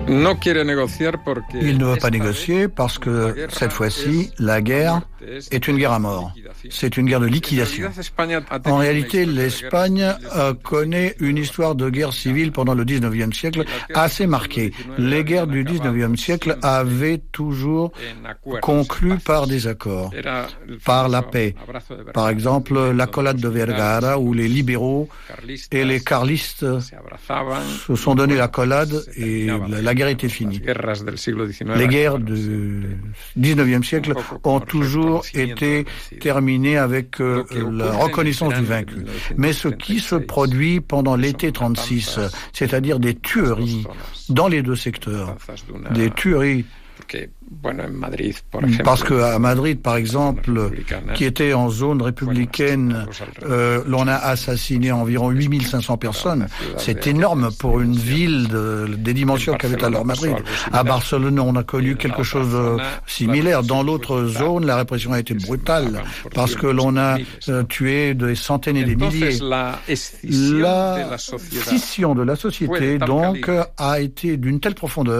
Il ne veut pas négocier parce que, cette fois-ci, la guerre est une guerre à mort. C'est une guerre de liquidation. En réalité, l'Espagne connaît une histoire de guerre civile pendant le 19e siècle assez marquée. Les guerres du 19e siècle avaient toujours conclu par des accords, par la paix. Par exemple, l'accolade de Vergara, où les libéraux et les carlistes se sont donné l'accolade et la guerre était finie. Les guerres du 19e siècle ont toujours été terminées avec la reconnaissance du vaincu. Mais ce qui se produit pendant l'été 36, c'est-à-dire des tueries dans les deux secteurs, des tueries, parce qu'à Madrid, par exemple, qui était en zone républicaine, l'on a assassiné environ 8500 personnes. C'est énorme pour une ville des dimensions qu'avait alors Madrid. À Barcelone, on a connu quelque chose de similaire. Dans l'autre zone, la répression a été brutale parce que l'on a tué des centaines et des milliers. La scission de la société, donc, a été d'une telle profondeur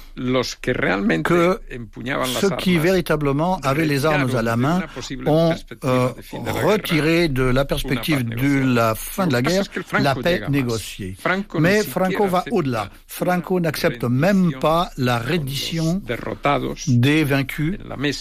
que ceux qui véritablement avaient les armes à la main ont retiré de la perspective de la fin de la guerre la paix négociée. Mais Franco va au-delà. Franco n'accepte même pas la reddition des vaincus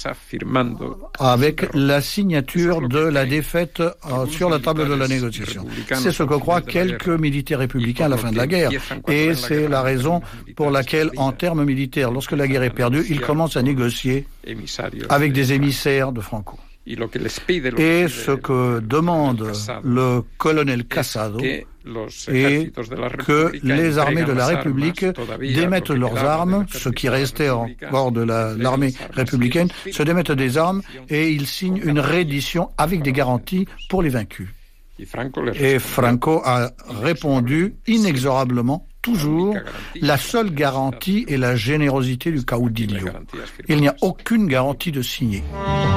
avec la signature de la défaite sur la table de la négociation. C'est ce que croient quelques militaires républicains à la fin de la guerre. Et c'est la raison pour laquelle, en termes militaires, lorsque la guerre est perdue, il commence à négocier avec des émissaires de Franco. Et ce que demande le colonel Casado est que les armées de la République démettent leurs armes, ce qui restait encore de l'armée républicaine, se démettent des armes et ils signent une reddition avec des garanties pour les vaincus. Et Franco a répondu inexorablement, toujours, la seule garantie est la générosité du caudillo. Il n'y a aucune garantie de signer.